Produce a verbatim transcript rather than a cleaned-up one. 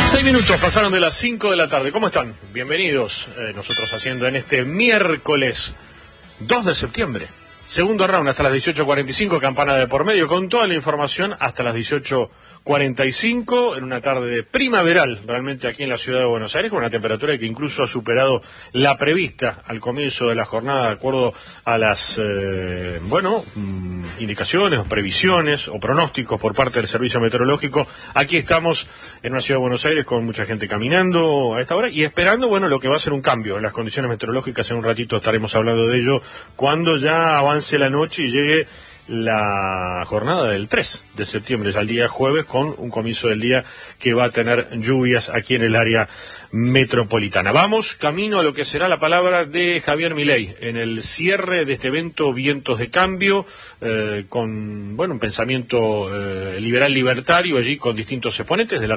Seis minutos pasaron de las cinco de la tarde. ¿Cómo están? Bienvenidos. Eh, nosotros haciendo en este miércoles dos de septiembre. Segundo round hasta las dieciocho cuarenta y cinco, campana de por medio, con toda la información hasta las dieciocho cuarenta y cinco, en una tarde primaveral, realmente aquí en la ciudad de Buenos Aires, con una temperatura que incluso ha superado la prevista al comienzo de la jornada, de acuerdo a las, eh, bueno, mmm, indicaciones, o previsiones, o pronósticos por parte del Servicio Meteorológico. Aquí estamos en una ciudad de Buenos Aires con mucha gente caminando a esta hora y esperando, bueno, lo que va a ser un cambio en las condiciones meteorológicas. En un ratito estaremos hablando de ello cuando ya avance la noche y llegue la jornada del tres de septiembre, ya el día jueves, con un comienzo del día que va a tener lluvias aquí en el área metropolitana. Vamos camino a lo que será la palabra de Javier Milei en el cierre de este evento Vientos de Cambio, eh, con, bueno, un pensamiento eh, liberal libertario allí con distintos exponentes de la